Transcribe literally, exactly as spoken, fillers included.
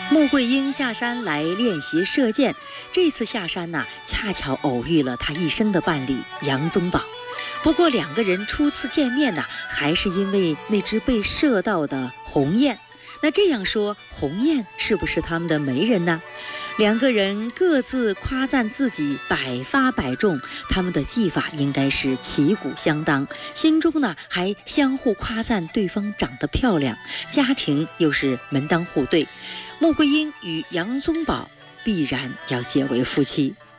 穆桂英下山来练习射箭，这次下山呢，恰巧偶遇了他一生的伴侣杨宗保。不过两个人初次见面呢，还是因为那只被射到的鸿雁。那这样说，鸿雁是不是他们的媒人呢？两个人各自夸赞自己百发百中，他们的技法应该是旗鼓相当，心中呢还相互夸赞对方长得漂亮，家庭又是门当户对。穆桂英与杨宗保必然要结为夫妻。